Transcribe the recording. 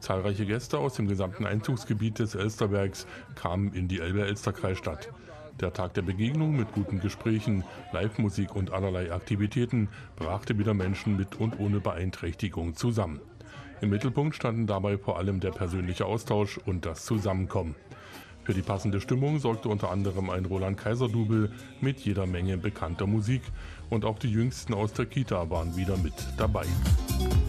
Zahlreiche Gäste aus dem gesamten Einzugsgebiet des Elsterbergs kamen in die Elbe-Elster-Kreisstadt. Der Tag der Begegnung mit guten Gesprächen, Live-Musik und allerlei Aktivitäten brachte wieder Menschen mit und ohne Beeinträchtigung zusammen. Im Mittelpunkt standen dabei vor allem der persönliche Austausch und das Zusammenkommen. Für die passende Stimmung sorgte unter anderem ein Roland-Kaiser-Double mit jeder Menge bekannter Musik und auch die Jüngsten aus der Kita waren wieder mit dabei.